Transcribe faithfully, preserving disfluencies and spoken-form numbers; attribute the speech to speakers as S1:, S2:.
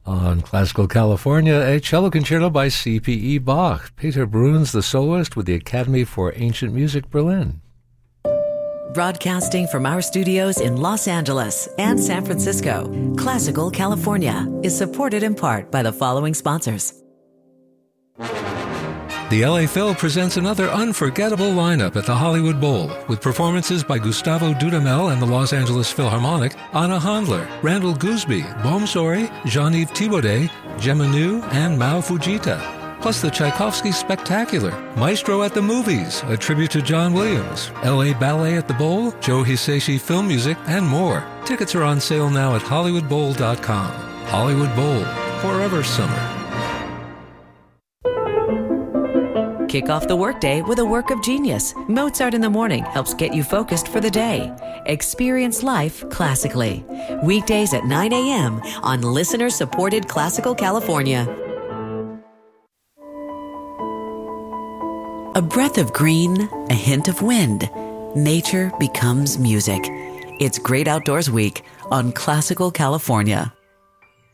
S1: On Classical California, a cello concerto by C P E Bach. Peter Bruns, the soloist with the Academy for Ancient Music, Berlin.
S2: Broadcasting from our studios in Los Angeles and San Francisco, Classical California is supported in part by the following sponsors.
S3: The L A Phil presents another unforgettable lineup at the Hollywood Bowl, with performances by Gustavo Dudamel and the Los Angeles Philharmonic, Anna Handler, Randall Gooseby, Bohm Sori, Jean-Yves Thibaudet, Gemma Nu, and Mao Fujita. Plus the Tchaikovsky Spectacular, Maestro at the Movies, a tribute to John Williams, L A Ballet at the Bowl, Joe Hisaishi Film Music, and more. Tickets are on sale now at hollywood bowl dot com. Hollywood Bowl, forever summer.
S2: Kick off the workday with a work of genius. Mozart in the Morning helps get you focused for the day. Experience life classically. Weekdays at nine a.m. on listener-supported Classical California. A breath of green, a hint of wind. Nature becomes music. It's Great Outdoors Week on Classical California.